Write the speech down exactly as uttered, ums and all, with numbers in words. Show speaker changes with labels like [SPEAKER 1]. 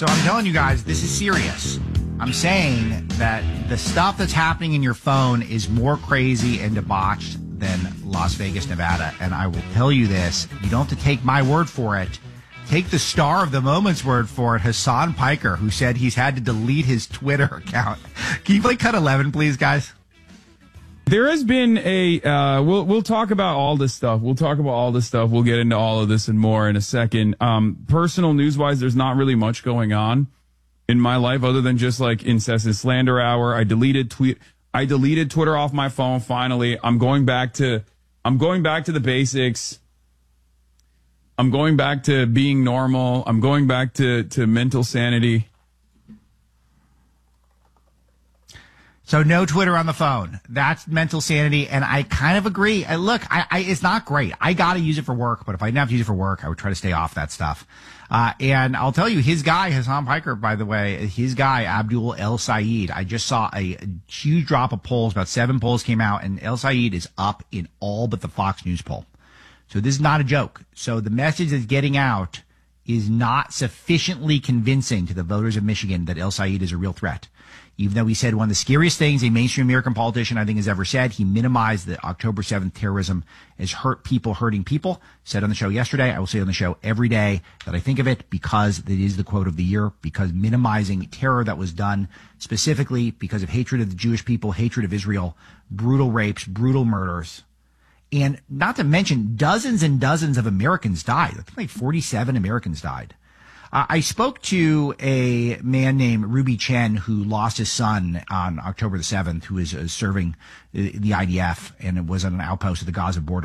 [SPEAKER 1] So I'm telling you guys, this is serious. I'm saying that the stuff that's happening in your phone is more crazy and debauched than Las Vegas, Nevada. And I will tell you this, you don't have to take my word for it. Take the star of the moment's word for it, Hassan Piker, who said he's had to delete his Twitter account. Can you play cut eleven, please, guys?
[SPEAKER 2] There has been a, uh, we'll, we'll talk about all this stuff. We'll talk about all this stuff. We'll get into all of this and more in a second. Um, personal news wise, there's not really much going on in my life other than just like incessant slander hour. I deleted tweet. I deleted Twitter off my phone. Finally, I'm going back to, I'm going back to the basics. I'm going back to being normal. I'm going back to, to mental sanity.
[SPEAKER 1] So no Twitter on the phone. That's mental sanity, and I kind of agree. I, look, I, I, it's not great. I got to use it for work, but if I didn't have to use it for work, I would try to stay off that stuff. Uh, and I'll tell you, his guy, Hassan Piker, by the way, his guy, Abdul El Sayed, I just saw a, a huge drop of polls. About seven polls came out, and El Sayed is up in all but the Fox News poll. So this is not a joke. So the message that's getting out is not sufficiently convincing to the voters of Michigan that El Sayed is a real threat. Even though he said one of the scariest things a mainstream American politician, I think, has ever said, he minimized the October seventh terrorism as hurt people hurting people. Said on the show yesterday, I will say on the show every day that I think of it because it is the quote of the year, because minimizing terror that was done specifically because of hatred of the Jewish people, hatred of Israel, brutal rapes, brutal murders. And not to mention dozens and dozens of Americans died. I think like forty-seven Americans died. Uh, I spoke to a man named Ruby Chen who lost his son on October the seventh, who is uh, serving the, the I D F and it was on an outpost at the Gaza border.